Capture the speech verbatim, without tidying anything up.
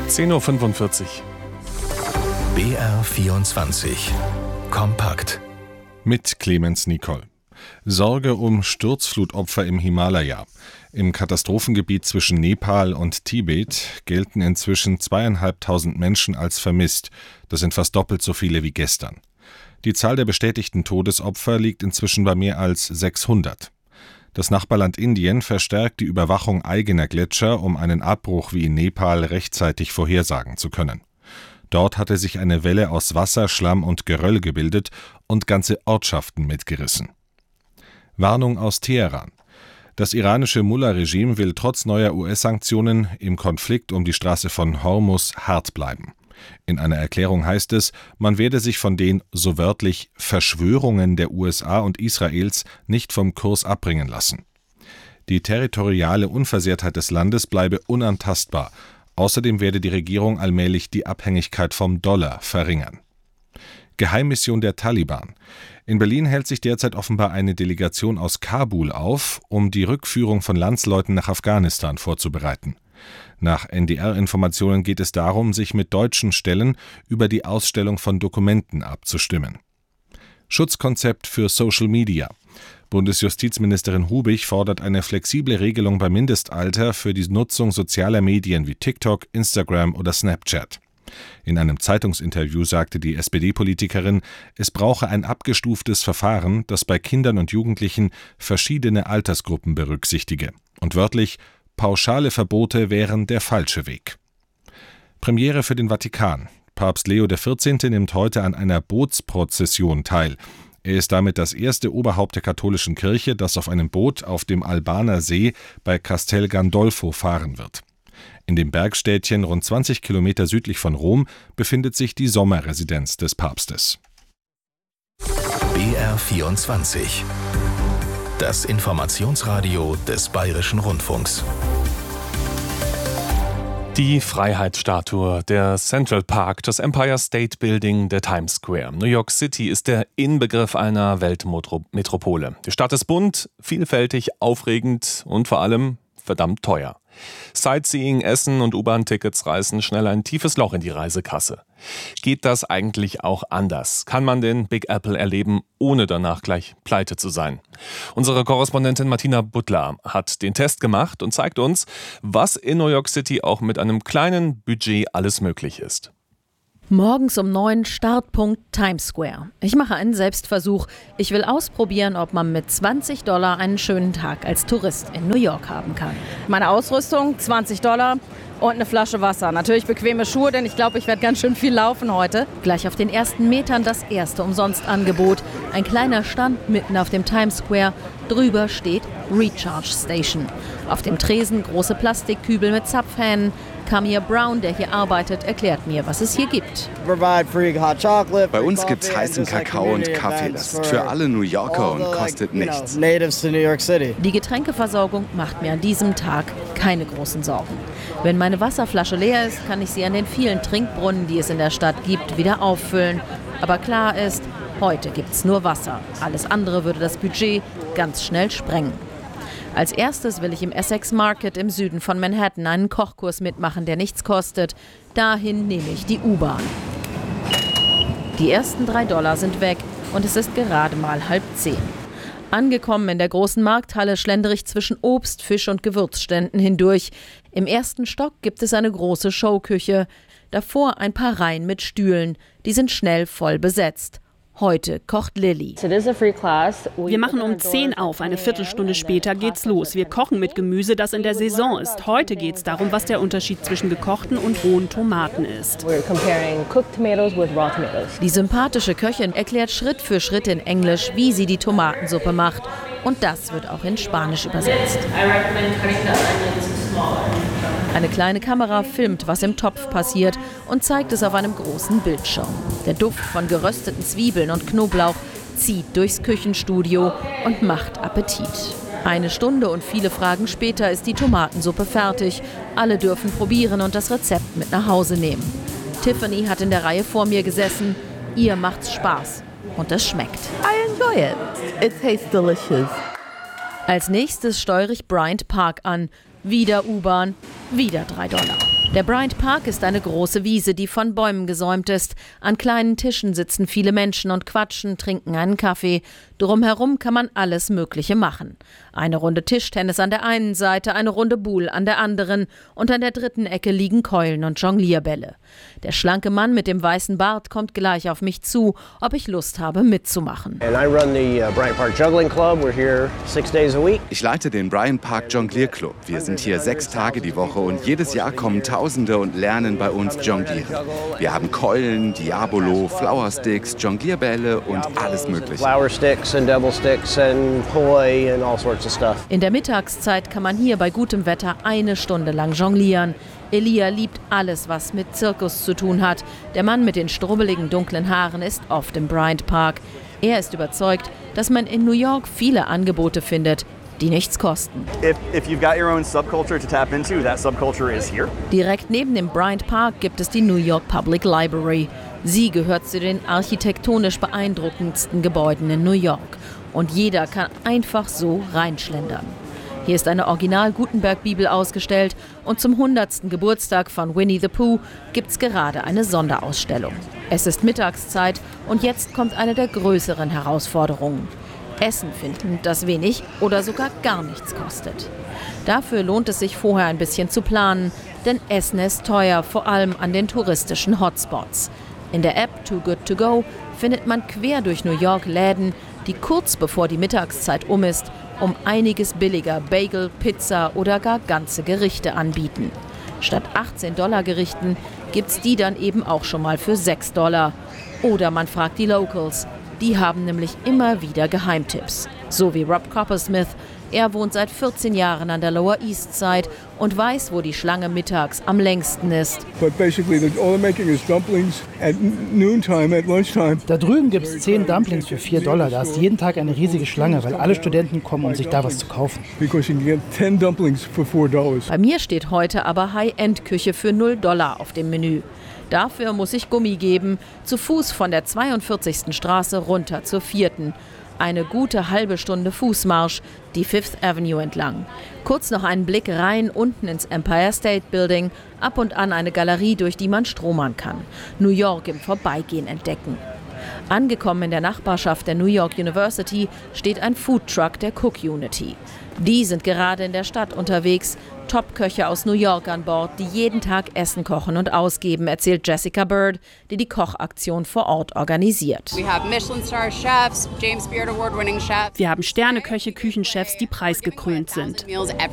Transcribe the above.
zehn Uhr fünfundvierzig. B R vierundzwanzig. Kompakt. Mit Clemens Nicol. Sorge um Sturzflutopfer im Himalaya. Im Katastrophengebiet zwischen Nepal und Tibet gelten inzwischen zweieinhalbtausend Menschen als vermisst. Das sind fast doppelt so viele wie gestern. Die Zahl der bestätigten Todesopfer liegt inzwischen bei mehr als sechshundert. Das Nachbarland Indien verstärkt die Überwachung eigener Gletscher, um einen Abbruch wie in Nepal rechtzeitig vorhersagen zu können. Dort hatte sich eine Welle aus Wasser, Schlamm und Geröll gebildet und ganze Ortschaften mitgerissen. Warnung aus Teheran. Das iranische Mullah-Regime will trotz neuer U S-Sanktionen im Konflikt um die Straße von Hormuz hart bleiben. In einer Erklärung heißt es, man werde sich von den, so wörtlich, Verschwörungen der U S A und Israels nicht vom Kurs abbringen lassen. Die territoriale Unversehrtheit des Landes bleibe unantastbar. Außerdem werde die Regierung allmählich die Abhängigkeit vom Dollar verringern. Geheimmission der Taliban. In Berlin hält sich derzeit offenbar eine Delegation aus Kabul auf, um die Rückführung von Landsleuten nach Afghanistan vorzubereiten. Nach N D R-Informationen geht es darum, sich mit deutschen Stellen über die Ausstellung von Dokumenten abzustimmen. Schutzkonzept für Social Media. Bundesjustizministerin Hubig fordert eine flexible Regelung beim Mindestalter für die Nutzung sozialer Medien wie TikTok, Instagram oder Snapchat. In einem Zeitungsinterview sagte die S P D-Politikerin, es brauche ein abgestuftes Verfahren, das bei Kindern und Jugendlichen verschiedene Altersgruppen berücksichtige. Und wörtlich, pauschale Verbote wären der falsche Weg. Premiere für den Vatikan. Papst Leo der vierzehnte nimmt heute an einer Bootsprozession teil. Er ist damit das erste Oberhaupt der katholischen Kirche, das auf einem Boot auf dem Albaner See bei Castel Gandolfo fahren wird. In dem Bergstädtchen rund zwanzig Kilometer südlich von Rom befindet sich die Sommerresidenz des Papstes. B R vierundzwanzig. Das Informationsradio des Bayerischen Rundfunks. Die Freiheitsstatue, der Central Park, das Empire State Building, der Times Square. New York City ist der Inbegriff einer Weltmetropole. Die Stadt ist bunt, vielfältig, aufregend und vor allem verdammt teuer. Sightseeing, Essen und U-Bahn-Tickets reißen schnell ein tiefes Loch in die Reisekasse. Geht das eigentlich auch anders? Kann man den Big Apple erleben, ohne danach gleich pleite zu sein? Unsere Korrespondentin Martina Butler hat den Test gemacht und zeigt uns, was in New York City auch mit einem kleinen Budget alles möglich ist. Morgens um neun, Startpunkt Times Square. Ich mache einen Selbstversuch. Ich will ausprobieren, ob man mit zwanzig Dollar einen schönen Tag als Tourist in New York haben kann. Meine Ausrüstung, zwanzig Dollar und eine Flasche Wasser. Natürlich bequeme Schuhe, denn ich glaube, ich werde ganz schön viel laufen heute. Gleich auf den ersten Metern das erste Umsonstangebot. Ein kleiner Stand mitten auf dem Times Square. Drüber steht Recharge Station. Auf dem Tresen große Plastikkübel mit Zapfhähnen. Kamir Brown, der hier arbeitet, erklärt mir, was es hier gibt. Bei uns gibt es heißen Kakao und Kaffee. Das ist für alle New Yorker und kostet nichts. Die Getränkeversorgung macht mir an diesem Tag keine großen Sorgen. Wenn meine Wasserflasche leer ist, kann ich sie an den vielen Trinkbrunnen, die es in der Stadt gibt, wieder auffüllen. Aber klar ist, heute gibt es nur Wasser. Alles andere würde das Budget ganz schnell sprengen. Als erstes will ich im Essex Market im Süden von Manhattan einen Kochkurs mitmachen, der nichts kostet. Dahin nehme ich die U-Bahn. Die ersten drei Dollar sind weg und es ist gerade mal halb zehn. Angekommen in der großen Markthalle schlendere ich zwischen Obst-, Fisch- und Gewürzständen hindurch. Im ersten Stock gibt es eine große Showküche. Davor ein paar Reihen mit Stühlen. Die sind schnell voll besetzt. Heute kocht Lilly. Wir machen um zehn auf, eine Viertelstunde später geht's los. Wir kochen mit Gemüse, das in der Saison ist. Heute geht's darum, was der Unterschied zwischen gekochten und rohen Tomaten ist. Die sympathische Köchin erklärt Schritt für Schritt in Englisch, wie sie die Tomatensuppe macht. Und das wird auch in Spanisch übersetzt. Eine kleine Kamera filmt, was im Topf passiert und zeigt es auf einem großen Bildschirm. Der Duft von gerösteten Zwiebeln und Knoblauch zieht durchs Küchenstudio und macht Appetit. Eine Stunde und viele Fragen später ist die Tomatensuppe fertig. Alle dürfen probieren und das Rezept mit nach Hause nehmen. Tiffany hat in der Reihe vor mir gesessen. Ihr macht's Spaß. Und es schmeckt. I enjoy it. It tastes delicious. Als nächstes steuere ich Bryant Park an. Wieder U-Bahn, wieder drei Dollar. Der Bryant Park ist eine große Wiese, die von Bäumen gesäumt ist. An kleinen Tischen sitzen viele Menschen und quatschen, trinken einen Kaffee. Drumherum kann man alles Mögliche machen. Eine Runde Tischtennis an der einen Seite, eine Runde Boule an der anderen und an der dritten Ecke liegen Keulen und Jonglierbälle. Der schlanke Mann mit dem weißen Bart kommt gleich auf mich zu, ob ich Lust habe mitzumachen. Ich leite den Bryant Park Jonglier-Club. Wir sind hier sechs Tage die Woche und jedes Jahr kommen Tausende und lernen bei uns jonglieren. Wir haben Keulen, Diabolo, Flowersticks, Jonglierbälle und alles Mögliche. In der Mittagszeit kann man hier bei gutem Wetter eine Stunde lang jonglieren. Elia liebt alles, was mit Zirkus zu tun hat. Der Mann mit den strubbeligen dunklen Haaren ist oft im Bryant Park. Er ist überzeugt, dass man in New York viele Angebote findet, die nichts kosten. If, if you've got your own subculture to tap into, that subculture is here. Direkt neben dem Bryant Park gibt es die New York Public Library. Sie gehört zu den architektonisch beeindruckendsten Gebäuden in New York. Und jeder kann einfach so reinschlendern. Hier ist eine Original-Gutenberg-Bibel ausgestellt und zum hundertsten Geburtstag von Winnie the Pooh gibt's gerade eine Sonderausstellung. Es ist Mittagszeit und jetzt kommt eine der größeren Herausforderungen. Essen finden, das wenig oder sogar gar nichts kostet. Dafür lohnt es sich vorher ein bisschen zu planen, denn Essen ist teuer, vor allem an den touristischen Hotspots. In der App Too Good To Go findet man quer durch New York Läden, die kurz bevor die Mittagszeit um ist, um einiges billiger Bagel, Pizza oder gar ganze Gerichte anbieten. Statt achtzehn Dollar Gerichten gibt's die dann eben auch schon mal für sechs Dollar. Oder man fragt die Locals. Die haben nämlich immer wieder Geheimtipps. So wie Rob Coppersmith. Er wohnt seit vierzehn Jahren an der Lower East Side und weiß, wo die Schlange mittags am längsten ist. Da drüben gibt es zehn Dumplings für vier Dollar. Da ist jeden Tag eine riesige Schlange, weil alle Studenten kommen, um sich da was zu kaufen. Bei mir steht heute aber High-End-Küche für null Dollar auf dem Menü. Dafür muss ich Gummi geben, zu Fuß von der zweiundvierzigsten Straße runter zur vierten Eine gute halbe Stunde Fußmarsch, die Fifth Avenue entlang. Kurz noch einen Blick rein unten ins Empire State Building, ab und an eine Galerie, durch die man stromern kann. New York im Vorbeigehen entdecken. Angekommen in der Nachbarschaft der New York University steht ein Foodtruck der Cook Unity. Die sind gerade in der Stadt unterwegs. Top-Köche aus New York an Bord, die jeden Tag Essen kochen und ausgeben, erzählt Jessica Bird, die die Kochaktion vor Ort organisiert. Wir haben Sterneköche, Küchenchefs, die preisgekrönt sind.